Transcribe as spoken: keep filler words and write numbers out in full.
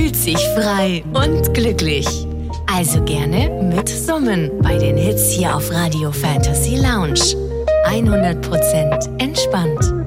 fühlt sich frei und glücklich. Also gerne mitsummen bei den Hits hier auf Radio Fantasy Lounge. hundert Prozent entspannt.